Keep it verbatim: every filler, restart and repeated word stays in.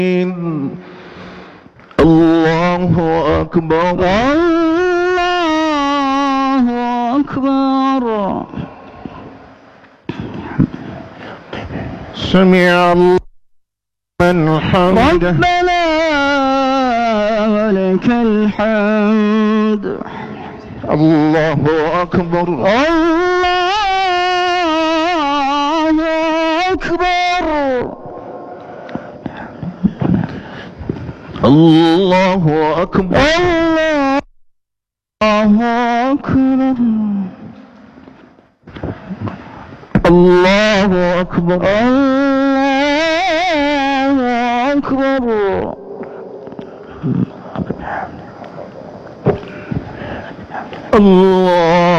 الله أكبر الله أكبر. سمع الله من حمده ربنا ولك الحمد. الله أكبر الله أكبر. الله أكبر الله الله أكبر أكبر. الله أكبر. الله